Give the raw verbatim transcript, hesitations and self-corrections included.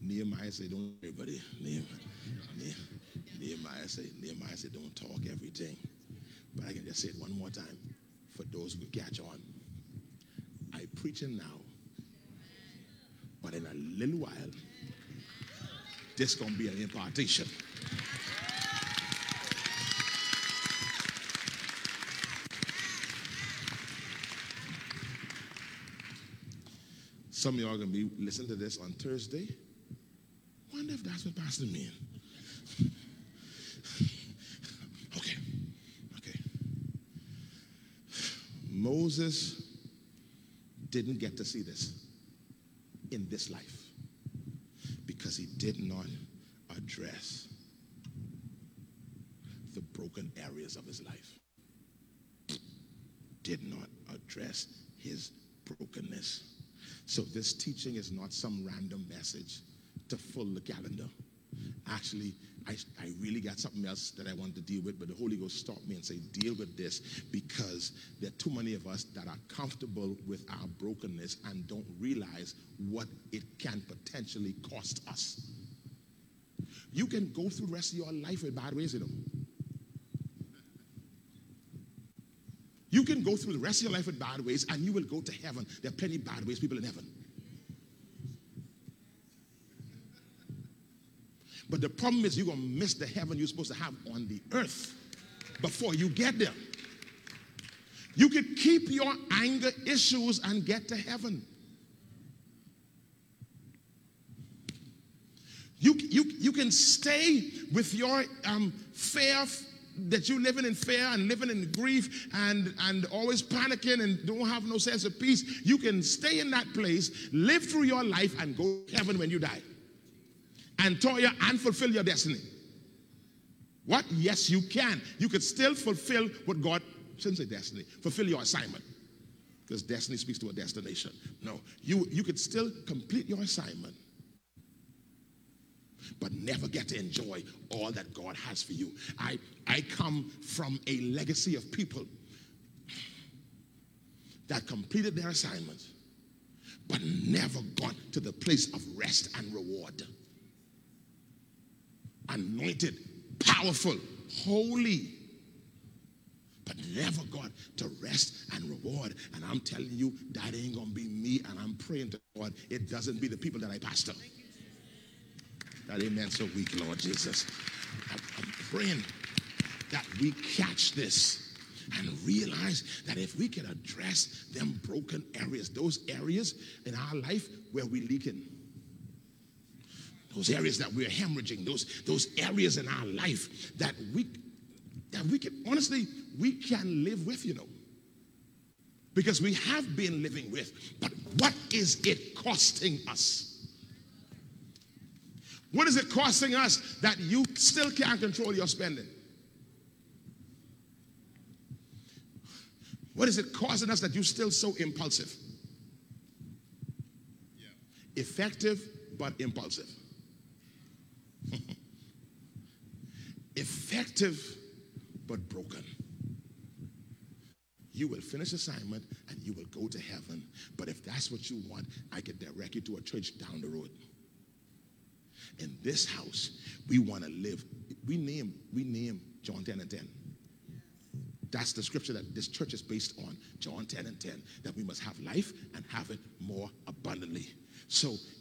Nehemiah said, don't everybody. Nehemiah, Nehemiah said, Nehemiah said, don't talk everything. But I can just say it one more time for those who catch on. I preaching now, but in a little while, this gonna be an impartation. Some of y'all gonna be listening to this on Thursday. Wonder if that's what Pastor mean. Okay, okay. Moses didn't get to see this in this life because he did not address the broken areas of his life. Did not address his brokenness. So this teaching is not some random message to fill the calendar. Actually, I, I really got something else that I want to deal with, but the Holy Ghost stopped me and said, deal with this, because there are too many of us that are comfortable with our brokenness and don't realize what it can potentially cost us. You can go through the rest of your life with bad ways, you know. You can go through the rest of your life with bad ways and you will go to heaven. There are plenty of bad ways people in heaven. But the problem is you're going to miss the heaven you're supposed to have on the earth before you get there. You can keep your anger issues and get to heaven. You, you, you can stay with your um, fear that you're living in fear and living in grief and, and always panicking and don't have no sense of peace. You can stay in that place, live through your life, and go to heaven when you die. And toil and fulfill your destiny. What? Yes, you can. You could still fulfill what God, shouldn't say destiny, fulfill your assignment. Because destiny speaks to a destination. No, you, you could still complete your assignment, but never get to enjoy all that God has for you. I, I come from a legacy of people that completed their assignments, but never got to the place of rest and reward. Anointed, powerful, holy, but never got to rest and reward. And I'm telling you, that ain't gonna be me. And I'm praying to God it doesn't be the people that I pastor. That amen so weak, Lord Jesus. I'm, I'm praying that we catch this and realize that if we can address them broken areas, those areas in our life where we're leaking, those areas that we're hemorrhaging, those, those areas in our life that we, that we can, honestly, we can live with, you know. Because we have been living with. But what is it costing us? What is it costing us that you still can't control your spending? What is it costing us that you're still so impulsive? Yeah. Effective but impulsive. Effective but broken. You will finish assignment and you will go to heaven. But if that's what you want, I can direct you to a church down the road. In this house, we want to live. We name, we name John ten and ten. That's the scripture that this church is based on, John ten and ten, that we must have life and have it more abundantly. So